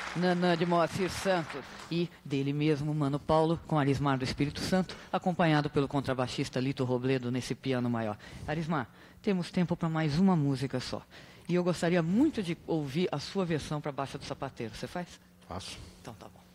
Nanã de Moacir Santos e dele mesmo, Mano Paulo, com Arismar do Espírito Santo, acompanhado pelo contrabaixista Lito Robledo nesse piano maior. Arismar, temos tempo para mais uma música só. E eu gostaria muito de ouvir a sua versão para Baixa do Sapateiro. Você faz? Faço. Então tá bom.